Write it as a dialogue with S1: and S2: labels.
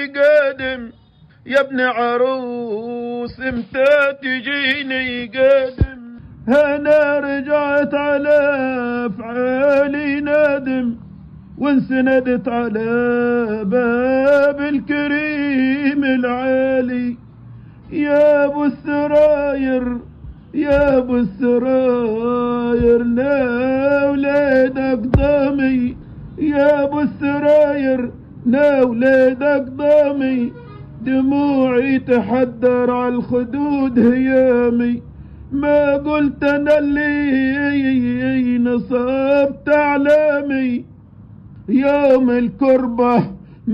S1: قادم يا ابن عروس امتى تجيني قادم. انا رجعت على افعالي نادم وانسندت على باب الكريم العالي. يا ابو السراير يا ابو السراير لا ولادك ضامي. يا ابو السراير لا ولادك ضامي. دموعي تحدر على الخدود هيامي. ما قلت انا اللي نصبت اعلامي. يوم الكربة